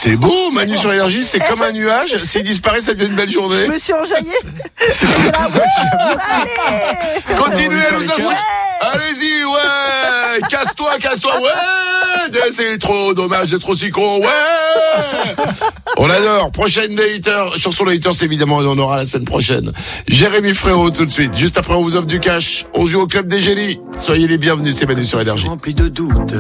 C'est beau, Manu sur Énergie, c'est comme un nuage. S'il disparaît, ça devient une belle journée. Je me suis enjaillée. Allez. Continuez à nous insulter. Allez-y, ouais. Casse-toi, ouais. C'est trop dommage d'être aussi con, ouais. On adore. Prochaine des haters, chanson des haters, évidemment, on en aura la semaine prochaine. Jérémy Frérot, tout de suite. Juste après, on vous offre du cash. On joue au Club des Génies. Soyez les bienvenus, c'est Manu sur Énergie. Rempli de doutes.